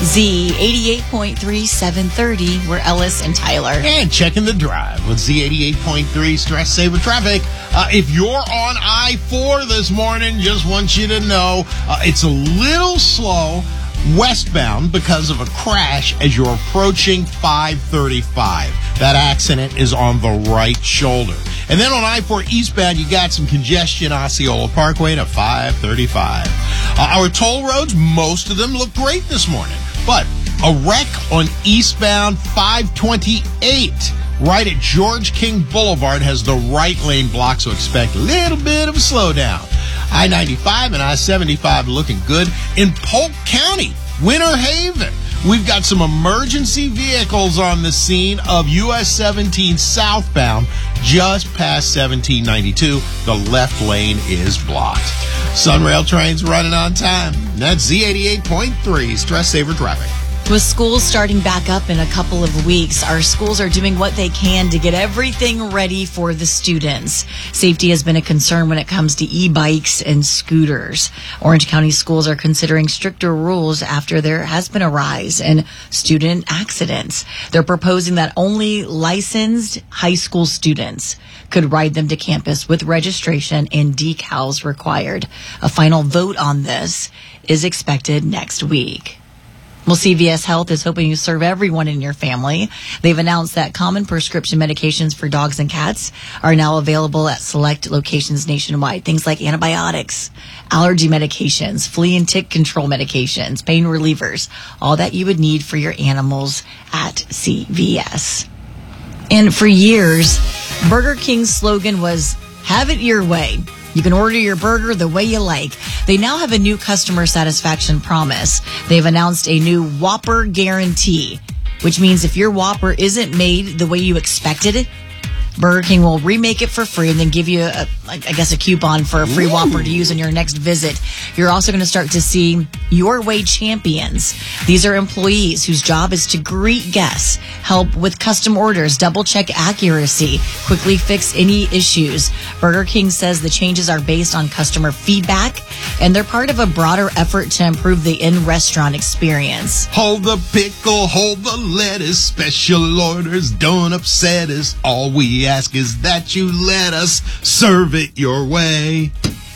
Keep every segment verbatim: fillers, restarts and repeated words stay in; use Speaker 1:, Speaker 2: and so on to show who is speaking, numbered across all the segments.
Speaker 1: Z eighty-eight point three, seven thirty. We're Ellis and Tyler.
Speaker 2: And checking the drive with Z eighty-eight point three Stress Saver Traffic. Uh, if you're on I four this morning, just want you to know uh, it's a little slow westbound because of a crash as you're approaching five thirty-five. That accident is on the right shoulder. And then on I four eastbound, you got some congestion, Osceola Parkway to five thirty-five. Uh, our toll roads, most of them look great this morning. But a wreck on eastbound five twenty-eight right at George King Boulevard has the right lane blocked, so expect a little bit of a slowdown. I ninety-five and I seventy-five looking good. In Polk County, Winter Haven, we've got some emergency vehicles on the scene of U S seventeen southbound just past seventeen ninety-two. The left lane is blocked. Sunrail trains running on time. That's Z eighty-eight point three Stress Saver Traffic.
Speaker 1: With schools starting back up in a couple of weeks, our schools are doing what they can to get everything ready for the students. Safety has been a concern when it comes to e-bikes and scooters. Orange County schools are considering stricter rules after there has been a rise in student accidents. They're proposing that only licensed high school students could ride them to campus with registration and decals required. A final vote on this is expected next week. Well, C V S Health is hoping to serve everyone in your family. They've announced that common prescription medications for dogs and cats are now available at select locations nationwide. Things like antibiotics, allergy medications, flea and tick control medications, pain relievers, all that you would need for your animals at C V S. And for years, Burger King's slogan was, "Have it your way." You can order your burger the way you like. They now have a new customer satisfaction promise. They've announced a new Whopper guarantee, which means if your Whopper isn't made the way you expected it, Burger King will remake it for free and then give you, a, I guess, a coupon for a free Ooh. Whopper to use on your next visit. You're also going to start to see Your Way champions. These are employees whose job is to greet guests, help with custom orders, double-check accuracy, quickly fix any issues. Burger King says the changes are based on customer feedback, and they're part of a broader effort to improve the in-restaurant experience.
Speaker 2: Hold the pickle, hold the lettuce, special orders don't upset us. All we ask is that you let us serve it your way.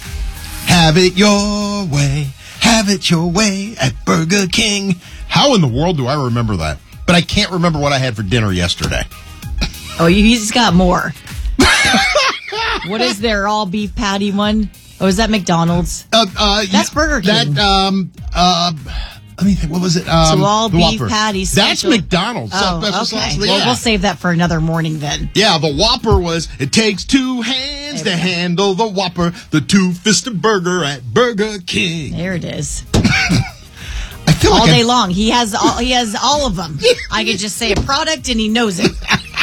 Speaker 2: Have it your way. Have it your way at Burger King. How in the world do I remember that? But I can't remember what I had for dinner yesterday.
Speaker 1: Oh, he's got more. What is their all beef patty one? Oh, is that McDonald's?
Speaker 2: Uh, uh,
Speaker 1: That's Burger King.
Speaker 2: That, um, uh... Let me think. What was it? Um,
Speaker 1: so all beef
Speaker 2: Whopper.
Speaker 1: patties.
Speaker 2: That's McDonald's.
Speaker 1: Oh,
Speaker 2: okay.
Speaker 1: Sauce.
Speaker 2: Yeah.
Speaker 1: Well, we'll save that for another morning then.
Speaker 2: Yeah, the Whopper was, it takes two hands to handle the Whopper, the two-fisted burger at Burger King.
Speaker 1: There it is.
Speaker 2: I feel
Speaker 1: all
Speaker 2: like
Speaker 1: day
Speaker 2: I'm...
Speaker 1: long. He has all, he has all of them. I could just say a product and he knows it.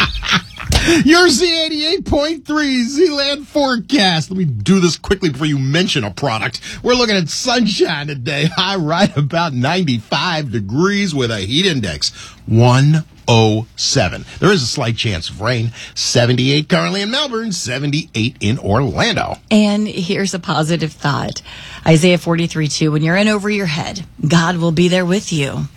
Speaker 2: Your Z eighty-eight point three Z-Land forecast. Let me do this quickly before you mention a product. We're looking at sunshine today. High right about ninety-five degrees with a heat index one oh seven. There is a slight chance of rain. seventy-eight currently in Melbourne, seventy-eight in Orlando.
Speaker 1: And here's a positive thought. Isaiah forty-three two, when you're in over your head, God will be there with you.